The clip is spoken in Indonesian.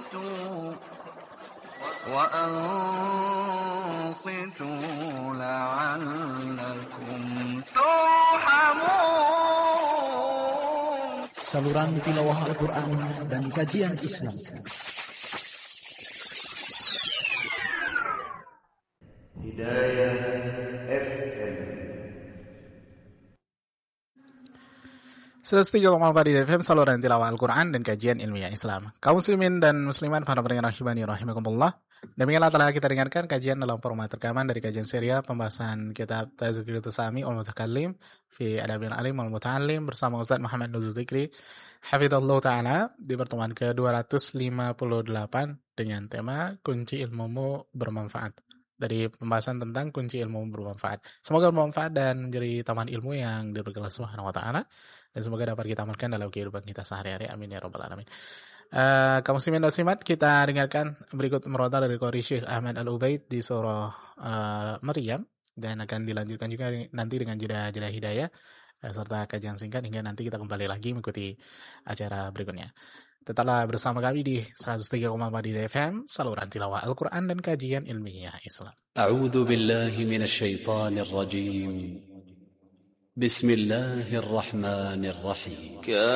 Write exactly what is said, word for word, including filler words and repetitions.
وأنصتوا لعلكم ترحمون. Saluran tilawah Al-Quran dan kajian Islam. Hidayah F M. seratus tiga koma empat di F M, saluran tilawah Al-Quran dan kajian ilmiah Islam. Kaum muslimin dan muslimat, para pendengar rahimani rahimakumullah. Demikianlah telah kita dengarkan kajian dalam format rekaman dari kajian serial pembahasan kitab Tazkiratus Sami wal Mutakallim fi Adabil Alim wal Muta'allim bersama Ustaz Muhammad Nuzul Zikri hafizallahu taala di pertemuan ke dua ratus lima puluh delapan dengan tema kunci ilmumu bermanfaat. Dari pembahasan tentang kunci ilmu bermanfaat. Semoga bermanfaat dan menjadi taman ilmu yang diberkahi Allah Subhanahu wa taala dan semoga dapat kita amalkan dalam kehidupan kita sehari-hari. Amin ya rabbal alamin. Uh, kaum muslimin dan muslimat, kita dengarkan berikut murotal dari Qori Syekh Ahmad Al-Ubaid di surah uh, Maryam dan akan dilanjutkan juga nanti dengan jeda-jeda hidayah uh, serta kajian singkat hingga nanti kita kembali lagi mengikuti acara berikutnya. Tetaplah bersama kami di seratus tiga koma empat di F M, saluran tilawah Al-Quran dan kajian ilmiah Islam. A'udzu billahi minasyaitonir rajim. Bismillahirrahmanirrahim.